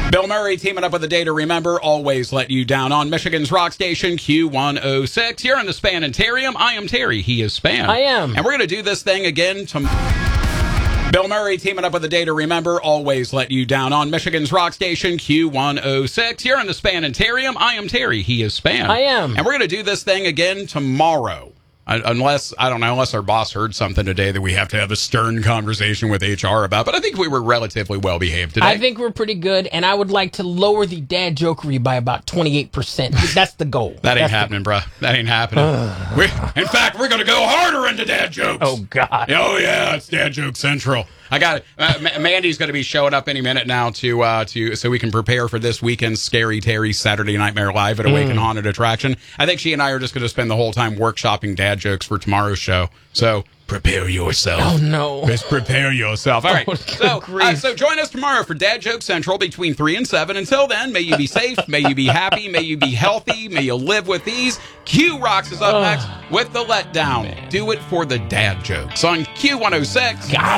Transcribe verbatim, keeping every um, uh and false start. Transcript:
Bill Murray teaming up with the Day to Remember, always let you down on Michigan's rock station Q one oh six. You're in the Spanitarium. I am Terry. He is Span. I am. And we're going to do this thing again tomorrow. Bill Murray teaming up with the Day to Remember, always let you down on Michigan's rock station Q one oh six. You're in the Spanitarium. I am Terry. He is Span. I am. And we're going to do this thing again tomorrow. Unless, I don't know, unless our boss heard something today that we have to have a stern conversation with H R about. But I think we were relatively well behaved today. I think we're pretty good, and I would like to lower the dad jokery by about twenty-eight percent. That's the goal. That ain't That's happening, bruh. That ain't happening. we, in fact, we're going to go harder into dad jokes. Oh, God. Oh, yeah, it's Dad Joke Central. I got it. Uh, M- Mandy's going to be showing up any minute now to uh, to so we can prepare for this weekend's Scary Terry Saturday Nightmare Live at Awaken Mm. Haunted Attraction. I think she and I are just going to spend the whole time workshopping dad jokes for tomorrow's show. So prepare yourself. Oh, no. Just prepare yourself. All right. Oh, so, good uh, so join us tomorrow for Dad Joke Central between three and seven. Until then, may you be safe. May you be happy. May you be healthy. May you live with ease. Q Rocks is up next with the letdown. Do it for the dad jokes on Q one oh six. Got